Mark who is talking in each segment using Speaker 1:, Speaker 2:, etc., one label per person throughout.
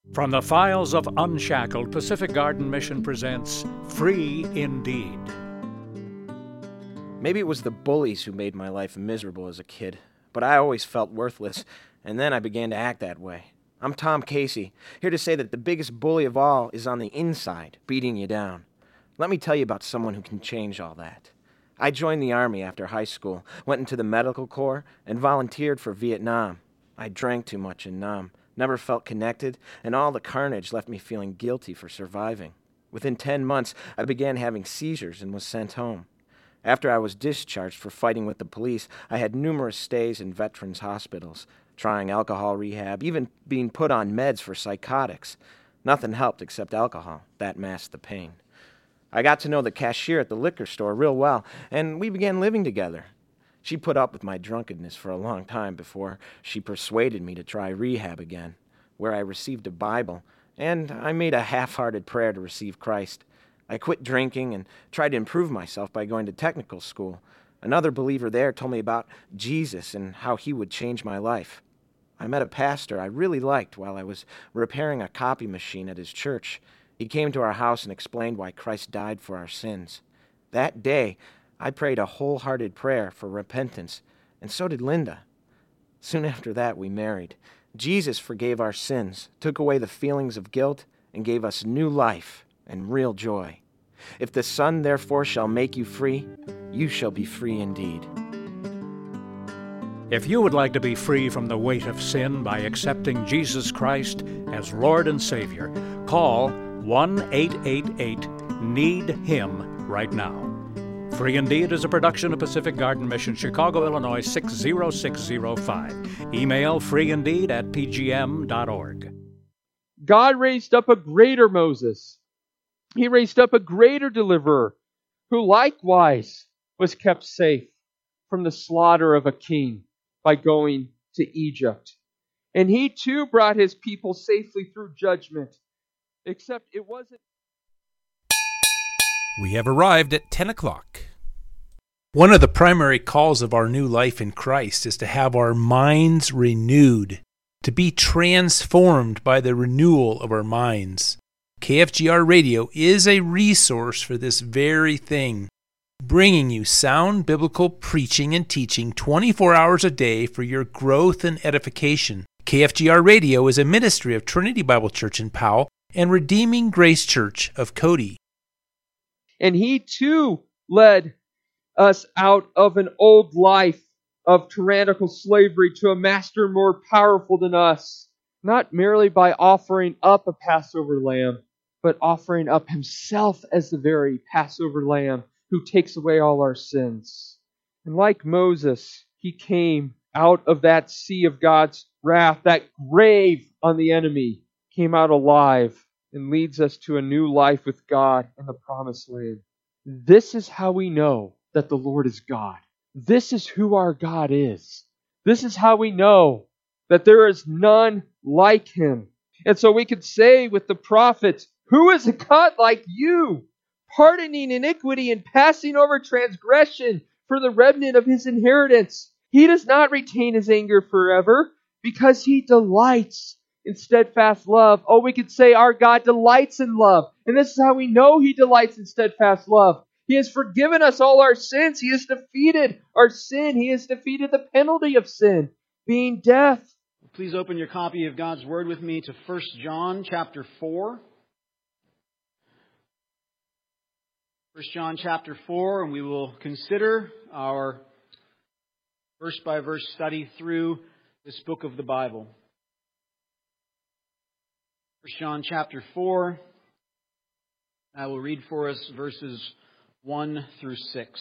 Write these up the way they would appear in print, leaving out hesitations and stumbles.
Speaker 1: From the files of Unshackled, Pacific Garden Mission presents Free Indeed.
Speaker 2: Maybe it was the bullies who made my life miserable as a kid, but I always felt worthless, and then I began to act that way. I'm Tom Casey, here to say that the biggest bully of all is on the inside, beating you down. Let me tell you about someone who can change all that. I joined the Army after high school, went into the medical corps, and volunteered for Vietnam. I drank too much in Nam, never felt connected, and all the carnage left me feeling guilty for surviving. Within 10 months, I began having seizures and was sent home. After I was discharged for fighting with the police, I had numerous stays in veterans' hospitals, trying alcohol rehab, even being put on meds for psychotics. Nothing helped except alcohol. That masked the pain. I got to know the cashier at the liquor store real well, and we began living together. She put up with my drunkenness for a long time before she persuaded me to try rehab again, where I received a Bible, and I made a half-hearted prayer to receive Christ. I quit drinking and tried to improve myself by going to technical school. Another believer there told me about Jesus and how he would change my life. I met a pastor I really liked while I was repairing a copy machine at his church. He came to our house and explained why Christ died for our sins. That day, I prayed a wholehearted prayer for repentance, and so did Linda. Soon after that, we married. Jesus forgave our sins, took away the feelings of guilt, and gave us new life and real joy. If the Son therefore shall make you free, you shall be free indeed.
Speaker 1: If you would like to be free from the weight of sin by accepting Jesus Christ as Lord and Savior, call 1-888-NEED-HIM right now. Free Indeed is a production of Pacific Garden Mission, Chicago, Illinois 60605. Email freeindeed@pgm.org.
Speaker 3: God raised up a greater Moses. He raised up a greater deliverer, who likewise was kept safe from the slaughter of a king by going to Egypt. And he too brought his people safely through judgment, except it wasn't...
Speaker 4: We have arrived at 10 o'clock. One of the primary calls of our new life in Christ is to have our minds renewed, to be transformed by the renewal of our minds. KFGR Radio is a resource for this very thing, bringing you sound biblical preaching and teaching 24 hours a day for your growth and edification. KFGR Radio is a ministry of Trinity Bible Church in Powell and Redeeming Grace Church of Cody.
Speaker 3: And he too led us out of an old life of tyrannical slavery to a master more powerful than us, not merely by offering up a Passover lamb, but offering up himself as the very Passover lamb who takes away all our sins. And like Moses, he came out of that sea of God's wrath, that grave on the enemy, came out alive and leads us to a new life with God in the promised land. This is how we know that the Lord is God. This is who our God is. This is how we know that there is none like him. And so we could say with the prophet, who is a God like you, pardoning iniquity and passing over transgression for the remnant of his inheritance? He does not retain his anger forever because he delights in steadfast love. Oh, we could say our God delights in love. And this is how we know he delights in steadfast love. He has forgiven us all our sins. He has defeated our sin. He has defeated the penalty of sin, being death.
Speaker 5: Please open your copy of God's Word with me to 1 John chapter 4. 1 John chapter 4, and we will consider our verse-by-verse study through this book of the Bible. 1 John chapter 4, I will read for us verses 1 through 6.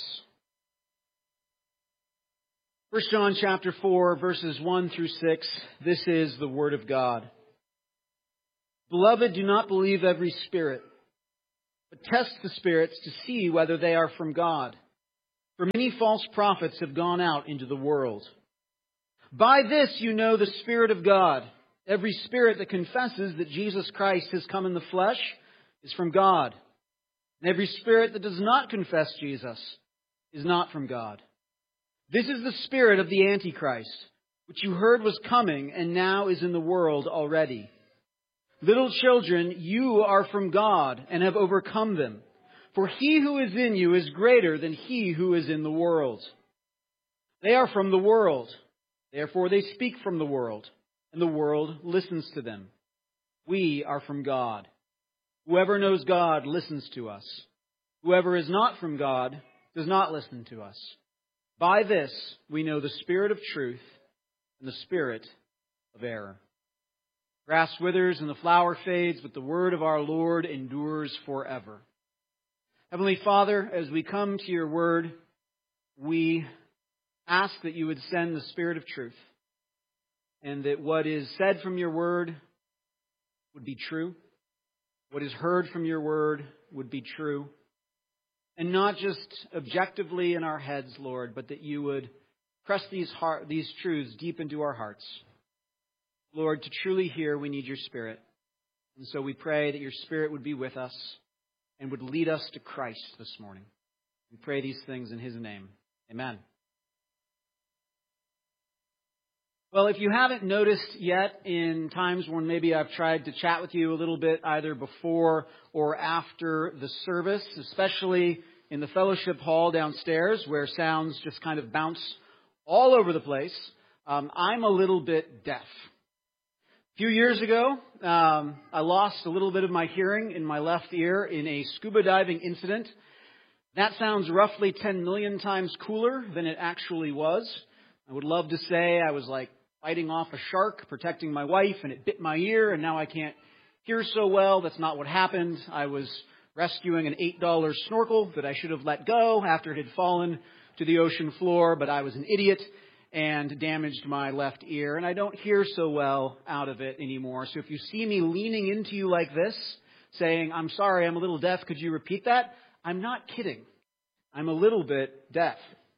Speaker 5: 1 John chapter 4, verses 1 through 6, this is the Word of God. Beloved, do not believe every spirit, but test the spirits to see whether they are from God. For many false prophets have gone out into the world. By this you know the Spirit of God. Every spirit that confesses that Jesus Christ has come in the flesh is from God. And every spirit that does not confess Jesus is not from God. This is the spirit of the Antichrist, which you heard was coming and now is in the world already. Little children, you are from God and have overcome them. For he who is in you is greater than he who is in the world. They are from the world. Therefore they speak from the world, and the world listens to them. We are from God. Whoever knows God listens to us. Whoever is not from God does not listen to us. By this we know the spirit of truth and the spirit of error. Grass withers and the flower fades, but the word of our Lord endures forever. Heavenly Father, as we come to your word, we ask that you would send the Spirit of truth, and that what is said from your word would be true. What is heard from your word would be true. And not just objectively in our heads, Lord, but that you would press these truths deep into our hearts. Lord, to truly hear, we need your Spirit. And so we pray that your Spirit would be with us and would lead us to Christ this morning. We pray these things in his name. Amen. Well, if you haven't noticed yet, in times when maybe I've tried to chat with you a little bit either before or after the service, especially in the fellowship hall downstairs where sounds just kind of bounce all over the place, I'm a little bit deaf. A few years ago, I lost a little bit of my hearing in my left ear in a scuba diving incident. That sounds roughly 10 million times cooler than it actually was. I would love to say I was like fighting off a shark, protecting my wife, and it bit my ear, and now I can't hear so well. That's not what happened. I was rescuing an $8 snorkel that I should have let go after it had fallen to the ocean floor, but I was an idiot and damaged my left ear, and I don't hear so well out of it anymore. So if you see me leaning into you like this, saying, "I'm sorry, I'm a little deaf, could you repeat that?" I'm not kidding. I'm a little bit deaf.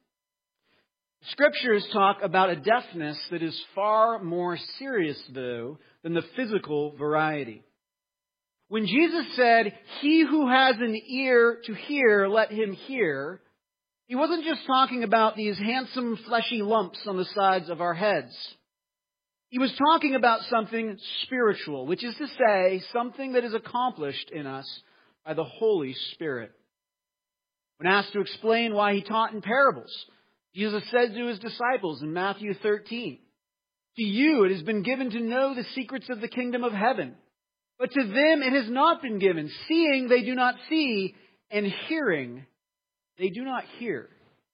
Speaker 5: Scriptures talk about a deafness that is far more serious, though, than the physical variety. When Jesus said, "He who has an ear to hear, let him hear," he wasn't just talking about these handsome fleshy lumps on the sides of our heads. He was talking about something spiritual, which is to say, something that is accomplished in us by the Holy Spirit. When asked to explain why he taught in parables, Jesus said to his disciples in Matthew 13, "To you it has been given to know the secrets of the kingdom of heaven, but to them it has not been given. Seeing they do not see, and hearing they do not hear,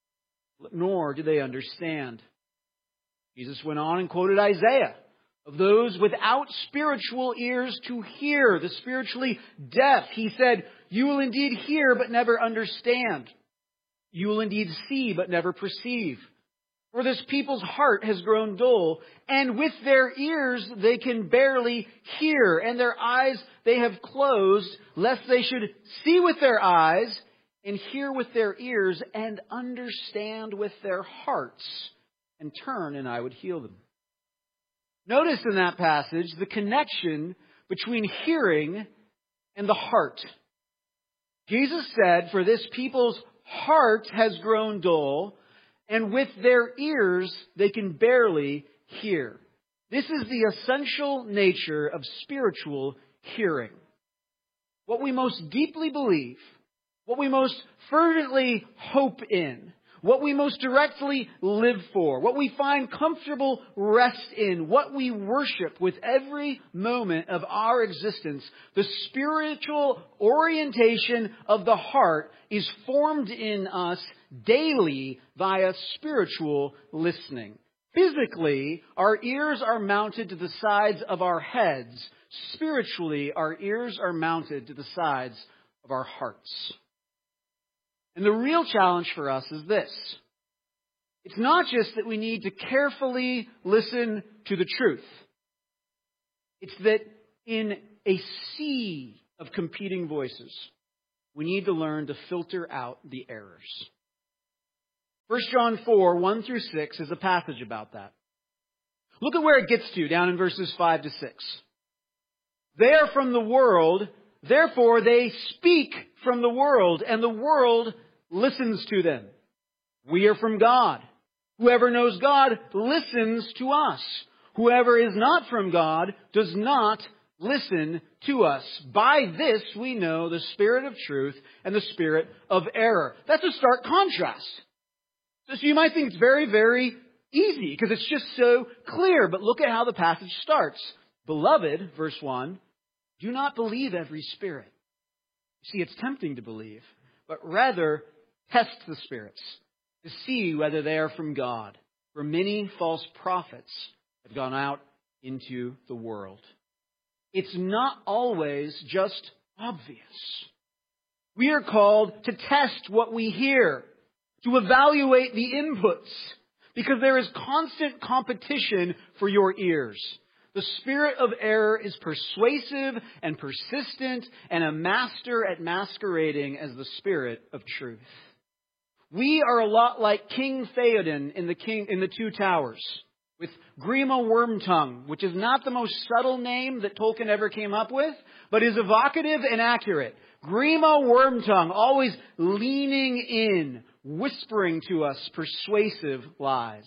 Speaker 5: nor do they understand." Jesus went on and quoted Isaiah, of those without spiritual ears to hear, the spiritually deaf. He said, "You will indeed hear, but never understand. You will indeed see, but never perceive. For this people's heart has grown dull, and with their ears they can barely hear, and their eyes they have closed, lest they should see with their eyes, and hear with their ears, and understand with their hearts, and turn, and I would heal them." Notice in that passage the connection between hearing and the heart. Jesus said, "For this people's heart has grown dull, and with their ears they can barely hear." This is the essential nature of spiritual hearing. What we most deeply believe, what we most fervently hope in, what we most directly live for, what we find comfortable rest in, what we worship with every moment of our existence, the spiritual orientation of the heart is formed in us daily via spiritual listening. Physically, our ears are mounted to the sides of our heads. Spiritually, our ears are mounted to the sides of our hearts. And the real challenge for us is this. It's not just that we need to carefully listen to the truth. It's that in a sea of competing voices, we need to learn to filter out the errors. 1 John 4, 1 through 6 is a passage about that. Look at where it gets to, down in verses 5 to 6. "They are from the world, therefore they speak from the world, and the world listens to them. We are from God. Whoever knows God listens to us. Whoever is not from God does not listen to us. By this we know the spirit of truth and the spirit of error. That's a stark contrast. So you might think it's very, very easy because it's just so clear. But look at how the passage starts. Beloved, verse 1, do not believe every spirit. See, it's tempting to believe, but rather test the spirits to see whether they are from God. For many false prophets have gone out into the world. It's not always just obvious. We are called to test what we hear, to evaluate the inputs, because there is constant competition for your ears. The spirit of error is persuasive and persistent and a master at masquerading as the spirit of truth. We are a lot like King Theoden in the Two Towers, with Grima Wormtongue, which is not the most subtle name that Tolkien ever came up with, but is evocative and accurate. Grima Wormtongue, always leaning in, whispering to us persuasive lies.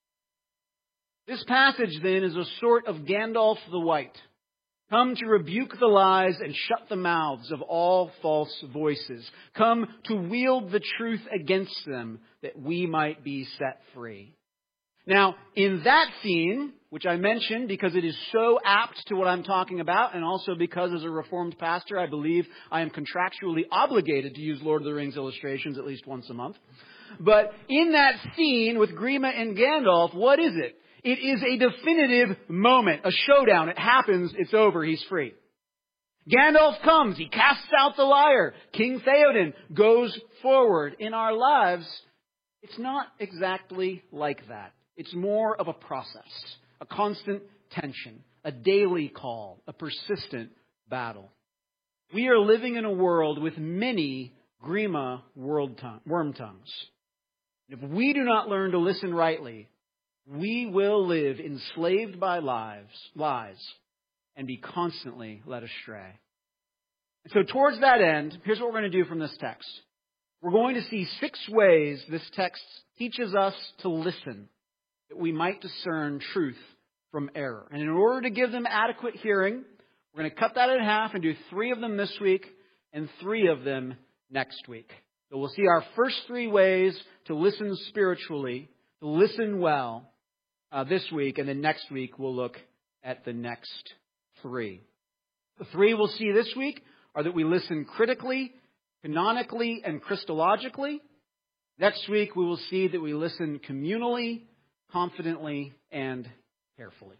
Speaker 5: This passage, then, is a sort of Gandalf the White, come to rebuke the lies and shut the mouths of all false voices, come to wield the truth against them that we might be set free. Now, in that scene, which I mentioned because it is so apt to what I'm talking about, and also because as a Reformed pastor, I believe I am contractually obligated to use Lord of the Rings illustrations at least once a month. But in that scene with Grima and Gandalf, what is it? It is a definitive moment, a showdown. It happens, it's over, he's free. Gandalf comes, he casts out the liar. King Theoden goes forward. In our lives, it's not exactly like that. It's more of a process, a constant tension, a daily call, a persistent battle. We are living in a world with many Grima worm tongues. If we do not learn to listen rightly, we will live enslaved by lies and be constantly led astray. So towards that end, here's what we're going to do from this text. We're going to see 6 ways this text teaches us to listen, that we might discern truth from error. And in order to give them adequate hearing, we're going to cut that in half and do 3 of them this week and 3 of them next week. So we'll see our first 3 ways to listen spiritually, to listen well, this week, and then next week we'll look at the next 3. The 3 we'll see this week are that we listen critically, canonically, and Christologically. Next week we will see that we listen communally, confidently, and carefully.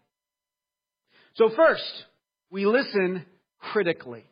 Speaker 5: So first, we listen critically.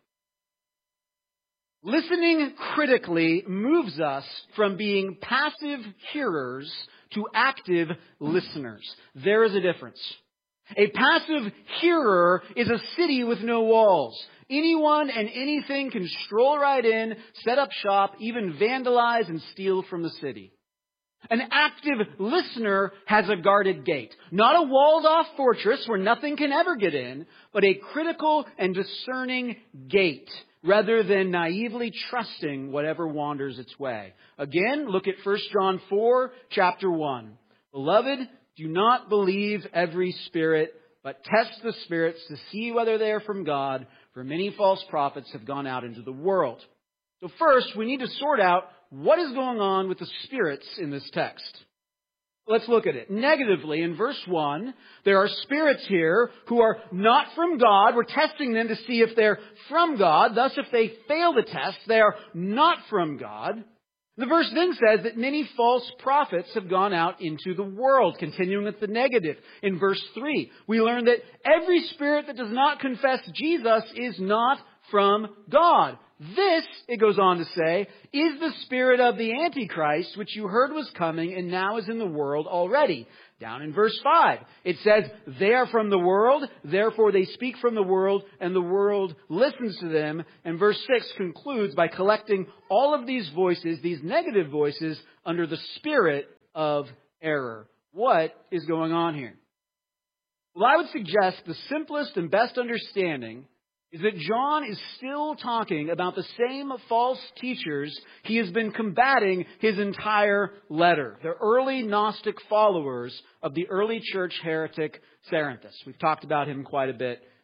Speaker 5: Listening critically moves us from being passive hearers to active listeners. There is a difference. A passive hearer is a city with no walls. Anyone and anything can stroll right in, set up shop, even vandalize and steal from the city. An active listener has a guarded gate. Not a walled-off fortress where nothing can ever get in, but a critical and discerning gate, rather than naively trusting whatever wanders its way. Again, look at 1 John 4, chapter 1. Beloved, do not believe every spirit, but test the spirits to see whether they are from God, for many false prophets have gone out into the world. So first, we need to sort out what is going on with the spirits in this text. Let's look at it. Negatively, in verse 1, there are spirits here who are not from God. We're testing them to see if they're from God. Thus, if they fail the test, they are not from God. The verse then says that many false prophets have gone out into the world. Continuing with the negative. In verse 3, we learn that every spirit that does not confess Jesus is not from God. This, it goes on to say, is the spirit of the Antichrist, which you heard was coming and now is in the world already. Down in verse 5, it says, they are from the world, therefore they speak from the world, and the world listens to them. And verse 6 concludes by collecting all of these voices, these negative voices, under the spirit of error. What is going on here? Well, I would suggest the simplest and best understanding is that John is still talking about the same false teachers he has been combating his entire letter. The early Gnostic followers of the early church heretic Cerinthus. We've talked about him quite a bit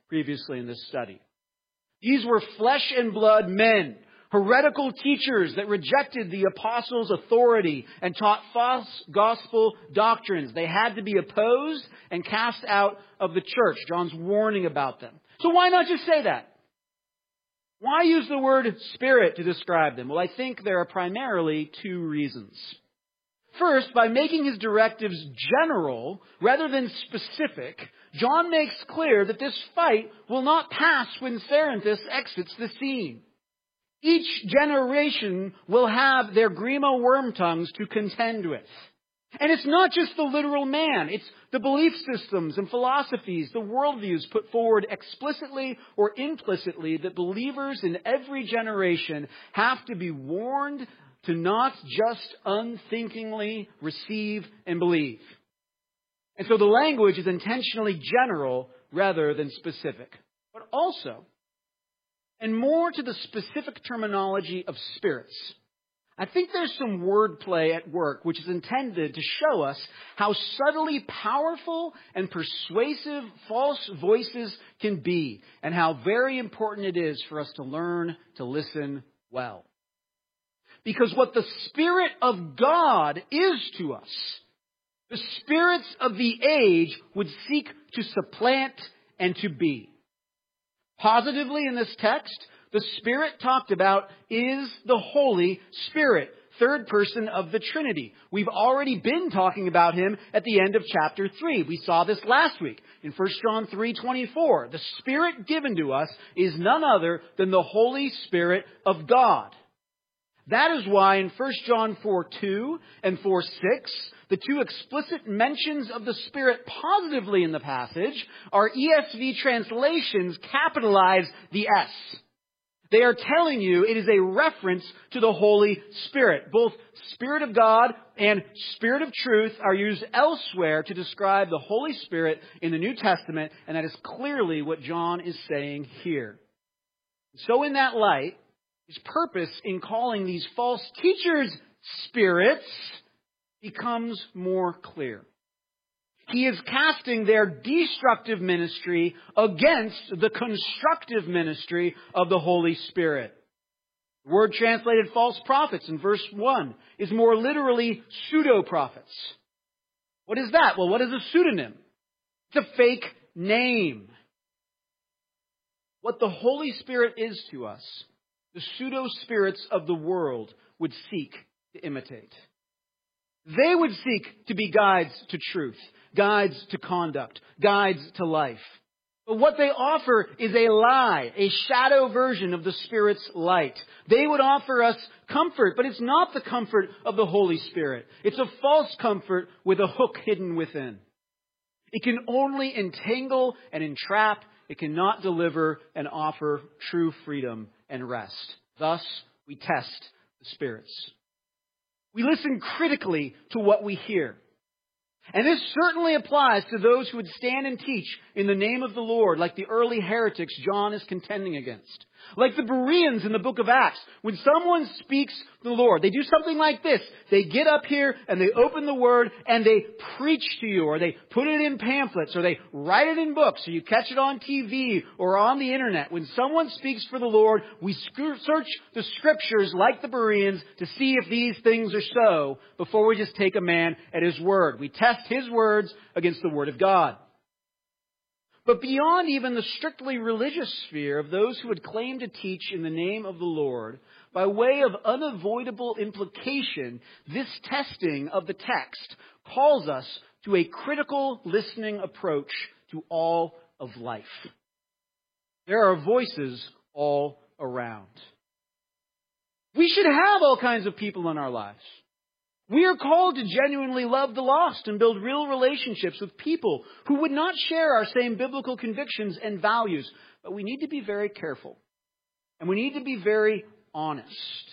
Speaker 5: previously in this study. These were flesh and blood men, heretical teachers that rejected the apostles' authority and taught false gospel doctrines. They had to be opposed and cast out of the church. John's warning about them. So why not just say that? Why use the word Spirit to describe them? Well, I think there are primarily two reasons. First, by making his directives general rather than specific, John makes clear that this fight will not pass when Cerinthus exits the scene. Each generation will have their Grima worm tongues to contend with. And it's not just the literal man. It's the belief systems and philosophies, the worldviews put forward explicitly or implicitly that believers in every generation have to be warned to not just unthinkingly receive and believe. And so the language is intentionally general rather than specific. But also, and more to the specific terminology of spirits, I think there's some wordplay at work which is intended to show us how subtly powerful and persuasive false voices can be, and how very important it is for us to learn to listen well. Because what the Spirit of God is to us, the spirits of the age would seek to supplant and to be. Positively in this text, the Spirit talked about is the Holy Spirit, third person of the Trinity. We've already been talking about him at the end of chapter 3. We saw this last week in 1 John 3:24. The Spirit given to us is none other than the Holy Spirit of God. That is why in 1 John 4:2 and 4:6, the two explicit mentions of the Spirit positively in the passage, our ESV translations capitalize the S. They are telling you it is a reference to the Holy Spirit. Both Spirit of God and Spirit of truth are used elsewhere to describe the Holy Spirit in the New Testament, and that is clearly what John is saying here. So in that light, his purpose in calling these false teachers spirits becomes more clear. He is casting their destructive ministry against the constructive ministry of the Holy Spirit. The word translated false prophets in verse 1 is more literally pseudo-prophets. What is that? Well, what is a pseudonym? It's a fake name. What the Holy Spirit is to us, the pseudo-spirits of the world would seek to imitate. They would seek to be guides to truth, guides to conduct, guides to life. But what they offer is a lie, a shadow version of the Spirit's light. They would offer us comfort, but it's not the comfort of the Holy Spirit. It's a false comfort with a hook hidden within. It can only entangle and entrap. It cannot deliver and offer true freedom and rest. Thus, we test the spirits. We listen critically to what we hear. And this certainly applies to those who would stand and teach in the name of the Lord, like the early heretics John is contending against. Like the Bereans in the book of Acts. When someone speaks the Lord, they do something like this. They get up here and they open the Word and they preach to you, or they put it in pamphlets, or they write it in books, or you catch it on TV or on the internet. When someone speaks for the Lord, we search the Scriptures like the Bereans to see if these things are so before we just take a man at his word. We test his words against the Word of God. But beyond even the strictly religious sphere of those who would claim to teach in the name of the Lord, by way of unavoidable implication, this testing of the text calls us to a critical listening approach to all of life. There are voices all around. We should have all kinds of people in our lives. We are called to genuinely love the lost and build real relationships with people who would not share our same biblical convictions and values. But we need to be very careful. And we need to be very honest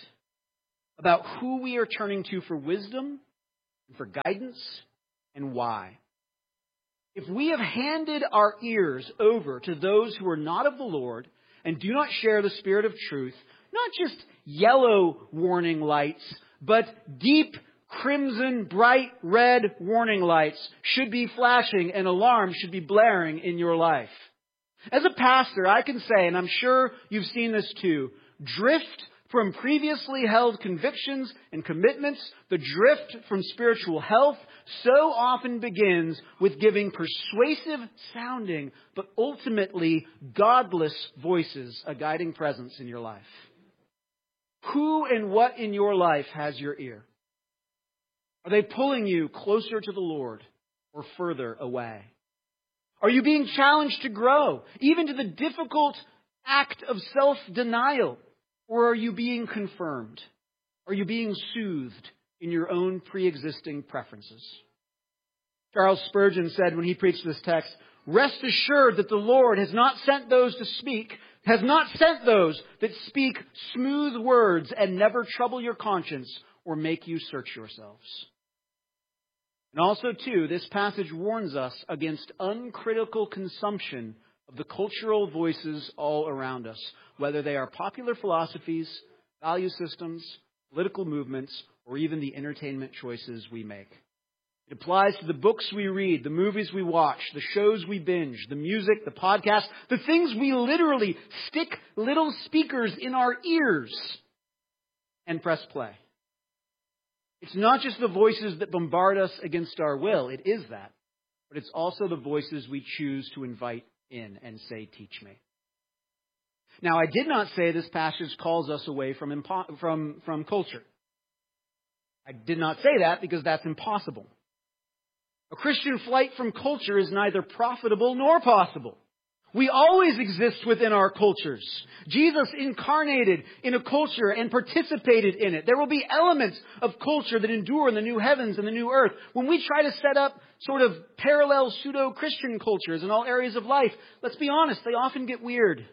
Speaker 5: about who we are turning to for wisdom, for guidance, and why. If we have handed our ears over to those who are not of the Lord and do not share the Spirit of truth, not just yellow warning lights, but deep crimson, bright red warning lights should be flashing and alarms should be blaring in your life. As a pastor, I can say, and I'm sure you've seen this too, drift from previously held convictions and commitments, the drift from spiritual health so often begins with giving persuasive sounding, but ultimately godless voices a guiding presence in your life. Who and what in your life has your ear? Are they pulling you closer to the Lord or further away? Are you being challenged to grow, even to the difficult act of self-denial? Or are you being confirmed? Are you being soothed in your own pre-existing preferences? Charles Spurgeon said when he preached this text, "Rest assured that the Lord has not sent those that speak smooth words and never trouble your conscience or make you search yourselves." And also, too, this passage warns us against uncritical consumption of the cultural voices all around us, whether they are popular philosophies, value systems, political movements, or even the entertainment choices we make. It applies to the books we read, the movies we watch, the shows we binge, the music, the podcasts, the things we literally stick little speakers in our ears and press play. It's not just the voices that bombard us against our will. It is that. But it's also the voices we choose to invite in and say, "Teach me." Now, I did not say this passage calls us away from culture. I did not say that because that's impossible. A Christian flight from culture is neither profitable nor possible. We always exist within our cultures. Jesus incarnated in a culture and participated in it. There will be elements of culture that endure in the new heavens and the new earth. When we try to set up sort of parallel pseudo-Christian cultures in all areas of life, let's be honest, they often get weird.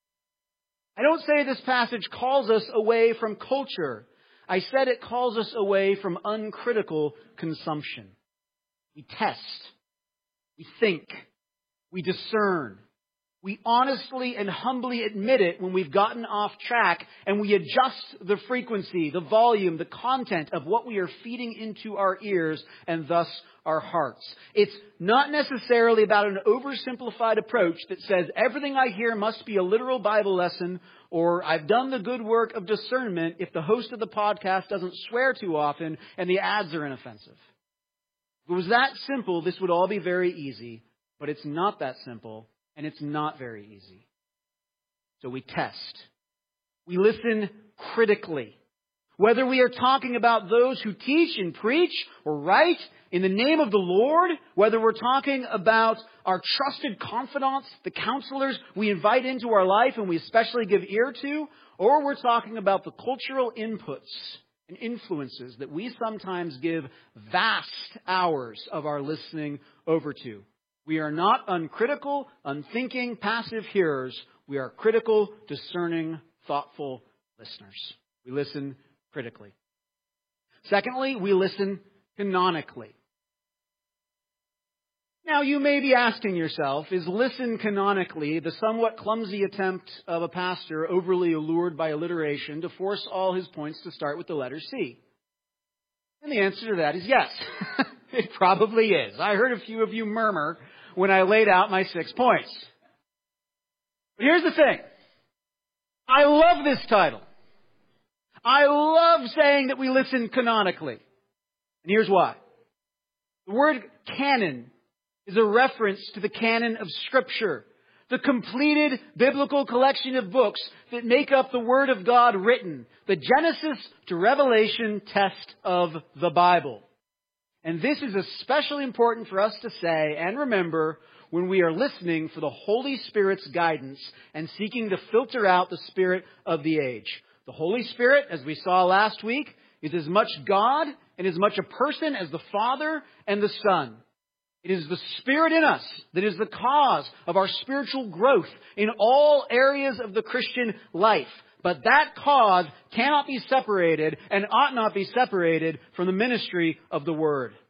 Speaker 5: I don't say this passage calls us away from culture. I said it calls us away from uncritical consumption. We test. We think. We discern. We honestly and humbly admit it when we've gotten off track, and we adjust the frequency, the volume, the content of what we are feeding into our ears and thus our hearts. It's not necessarily about an oversimplified approach that says everything I hear must be a literal Bible lesson, or I've done the good work of discernment if the host of the podcast doesn't swear too often and the ads are inoffensive. If it was that simple, this would all be very easy, but it's not that simple. And it's not very easy. So we test. We listen critically. Whether we are talking about those who teach and preach or write in the name of the Lord, whether we're talking about our trusted confidants, the counselors we invite into our life and we especially give ear to, or we're talking about the cultural inputs and influences that we sometimes give vast hours of our listening over to. We are not uncritical, unthinking, passive hearers. We are critical, discerning, thoughtful listeners. We listen critically. Secondly, we listen canonically. Now, you may be asking yourself, is listen canonically the somewhat clumsy attempt of a pastor overly allured by alliteration to force all his points to start with the letter C? And the answer to that is yes. It probably is. I heard a few of you murmur when I laid out my 6 points. But here's the thing. I love this title. I love saying that we listen canonically. And here's why. The word canon is a reference to the canon of Scripture, the completed biblical collection of books that make up the Word of God written, the Genesis to Revelation test of the Bible. And this is especially important for us to say and remember when we are listening for the Holy Spirit's guidance and seeking to filter out the spirit of the age. The Holy Spirit, as we saw last week, is as much God and as much a person as the Father and the Son. It is the Spirit in us that is the cause of our spiritual growth in all areas of the Christian life. But that cause cannot be separated and ought not be separated from the ministry of the Word.